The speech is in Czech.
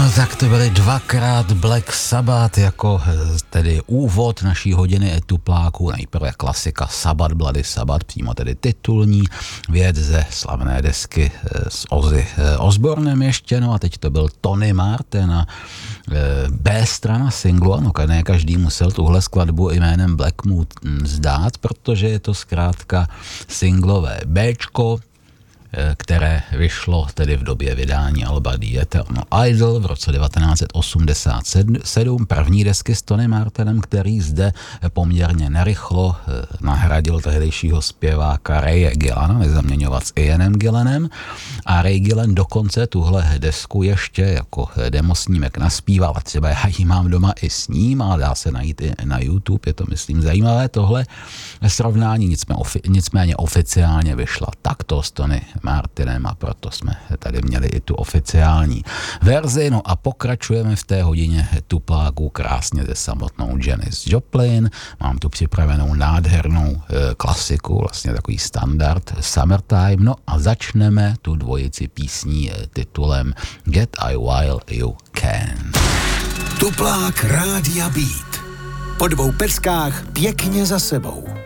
No tak to byly dvakrát Black Sabbath jako tedy úvod naší hodiny etupláků. Nejprve klasika Sabbath, Bloody Sabbath, přímo tedy titulní věc ze slavné desky s Ozzy Osbournem ještě, no a teď to byl Tony Martin a B strana singlu, ano, ne každý musel tuhle skladbu jménem Black Mood zdát, protože je to zkrátka singlové Bčko, které vyšlo tedy v době vydání alba The Eternal Idol v roce 1987, první desky s Tony Martinem, který zde poměrně nerychlo nahradil tehdejšího zpěváka Raye Gillana, nezaměňovat s Ianem Gillanem, a Ray Gillan dokonce tuhle desku ještě jako demosnímek naspíval, a třeba já ji mám doma i s ním, a dá se najít i na YouTube, je to myslím zajímavé tohle srovnání, nicméně oficiálně vyšla takto s Tony Martinem, a proto jsme tady měli i tu oficiální verzi. No a pokračujeme v té hodině tupláků krásně se samotnou Janis Joplin. Mám tu připravenou nádhernou klasiku, vlastně takový standard Summertime. No a začneme tu dvojici písní titulem Get I While You Can. Tuplák Rádia Beat. Po 2 peskách pěkně za sebou.